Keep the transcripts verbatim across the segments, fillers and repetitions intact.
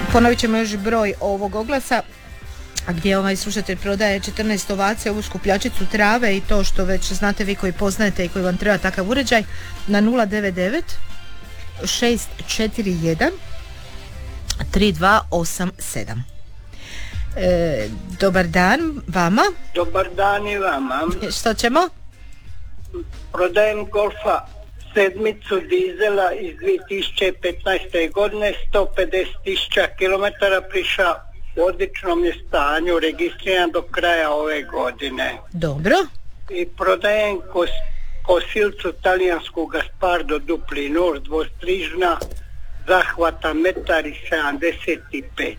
Ponovit ćemo još broj ovog oglasa gdje ovaj slušatelj prodaje četrnaest ovacija, ovu skupljačicu trave i to što već znate vi koji poznajete i koji vam treba takav uređaj na nula devet devet šest četiri jedan tri dva osam sedam. E, dobar dan vama. Dobar dan i vama. Što ćemo? Prodajem Golfa sedmicu dizela iz dvije tisuće petnaeste. godine, sto pedeset tisuća kilometara, prišao u odličnom je stanju, registriran do kraja ove godine. Dobro. I prodajem kos, kosilcu talijansku Gaspardo dupli nur, dvostrižna, zahvata metar i sedamdeset pet.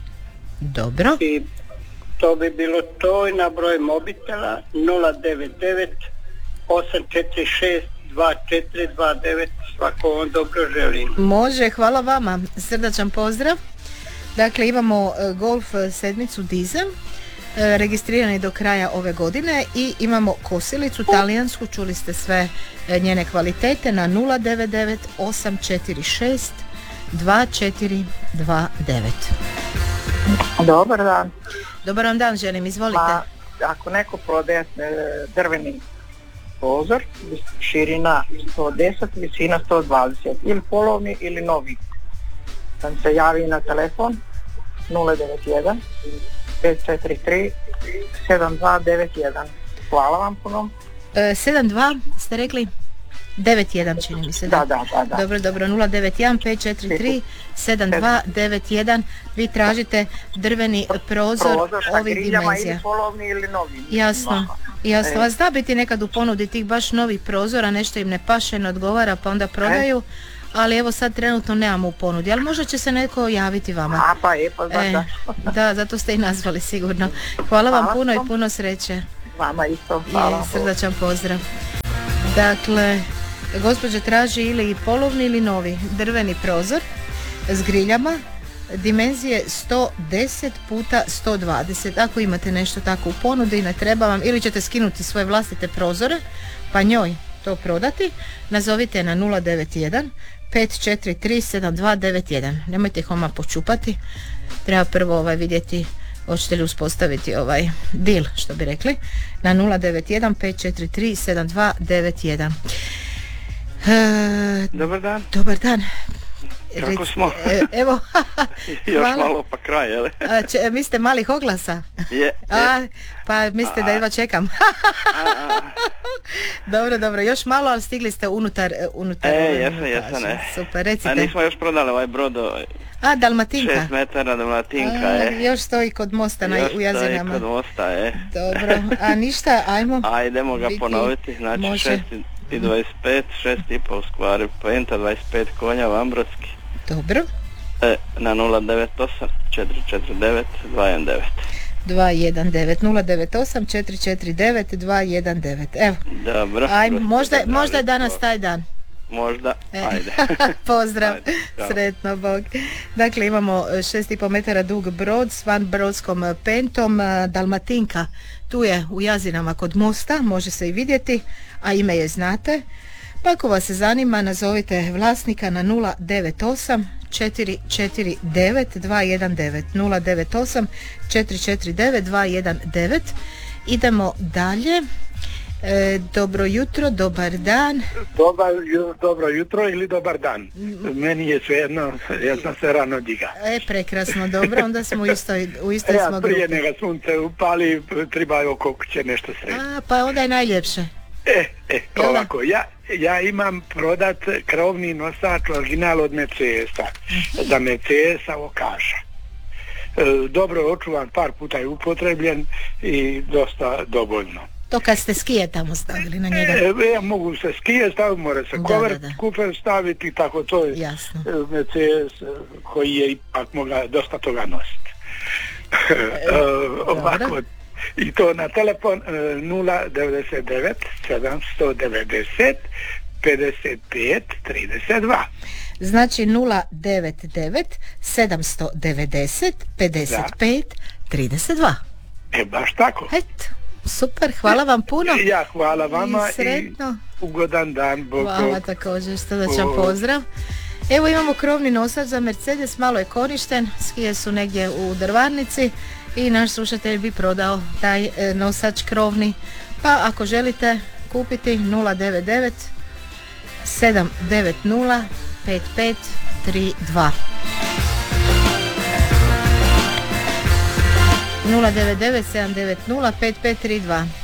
Dobro. I to bi bilo to i na broj mobitela nula devet devet osam četiri šest dva četiri dva devet. Svako vam dobro želim. Može, hvala vama. Srdačan pozdrav. Dakle, imamo Golf sedmicu dizel, registrirani do kraja ove godine i imamo kosilicu talijansku, čuli ste sve njene kvalitete na nula devet devet osam četiri šest dva četiri dva devet. Dobar dan. Dobar vam dan želim, izvolite. Ma, ako neko prodaje drveni prozor, širina sto deset, visina sto dvadeset, ili polovni ili novi, sam se javi na telefon nula devet jedan pet četiri tri sedam dva devet jedan. Hvala vam puno. E, sedam dva ste rekli? devet jedan čini mi se. Da, da, da, da. Dobro, dobro, nula devet jedan pet četiri tri sedam dva devet jedan. Vi tražite drveni prozor, prozor ovih dimenzija. Ili polovni ili novi. Jasno, jasno. Vas da biti nekad u ponudi tih baš novih prozora, nešto im ne paše, ne odgovara pa onda prodaju. Ali evo sad trenutno nemamo u ponudi, ali možda će se neko javiti vama. A pa je, pa da, e, da, zato ste i nazvali sigurno. Hvala vam hvala puno tom. I puno sreće. Vama isto, hvala. I srdačan pozdrav. Dakle, gospođa traži ili polovni ili novi drveni prozor s griljama, dimenzije sto deset puta sto dvadeset. Ako imate nešto tako u ponudi, ne treba vam, ili ćete skinuti svoje vlastite prozore pa njoj to prodati, nazovite na nula devet jedan pet četiri tri sedam dva devet jedan. Nemojte ih odmah počupati, treba prvo ovaj vidjeti hoćete li uspostaviti ovaj deal, što bi rekli, na nula devet jedan pet četiri tri sedam dva devet jedan. E, dobar dan. Dobar dan. Kako smo? E, evo. Još malo pa kraj, jel? A, če, mislite malih oglasa? Je, je. A, pa mislite da jedva čekam. Dobro, dobro, još malo, ali stigli ste unutar, unutar E, jesam, jesam, ne. Super, recite. A nismo još prodali ovaj brod do... A, Dalmatinka. šest metara Dalmatinka, a, je. Još stoji kod mosta na, u Jazinama. Još stoji kod mosta, je. Dobro, a ništa, ajmo. Ajdemo ga biti, ponoviti, znači može. šest i dvadeset pet, šest i pol skvari penta, dvadeset pet konja, Vambrodski. Dobro. E, na nula devet osam četiri četiri devet dva jedan devet. dva jedan devet nula devet osam četiri četiri devet dva jedan devet. Evo. Dobro. Ajmo, možda, možda je danas taj dan. Možda, e. ajde. Pozdrav, ajde, sretno, bog. Dakle, imamo šest i pol metara dug brod s vanbrodskom pentom, Dalmatinka. Tu je u Jazinama kod mosta, može se i vidjeti, a ime je znate. Pa ako vas se zanima, nazovite vlasnika na nula devet osam četiri četiri devet dva jedan devet. nula devet osam četiri četiri devet dva jedan devet. Idemo dalje. E, dobro jutro, dobar dan. Dobar, ju, dobro jutro ili dobar dan. Meni je svejedno, ja sam se rano diga. E, prekrasno, dobro, onda smo u istoj, u istoj ja, smo prije grupi. nego sunce upali, treba oko kuće nešto srediti. A, pa onda je najljepše. E, e, ovako, ja, ja imam prodat krovni nosač original od Mercedesa, za Mercedesa Okaša. E, dobro je očuvan, par puta je upotrebljen i dosta dovoljno. To kad ste skije tamo stavili na njega? E, ja mogu se skije staviti, mora se kover, kufer staviti, tako to je. Jasno. Mercedes koji je ipak mogla dosta toga nositi. e, ovako, i to na telefon nula devet devet sedam devet nula pedeset pet trideset dva. Znači nula devet devet sedam devet nula pedeset pet trideset dva. E, baš tako. Eto, super, hvala vam puno. Ja, hvala vama i sretno. I ugodan dan. Bog, hvala također, srdačan pozdrav. Evo imamo krovni nosač za Mercedes, malo je korišten, skije su negdje u drvarnici i naš slušatelj bi prodao taj e, nosač krovni. Pa ako želite kupiti nula devet devet sedam devet nula pet pet tri dva. nula devet devet sedam devet nula pet pet tri dva.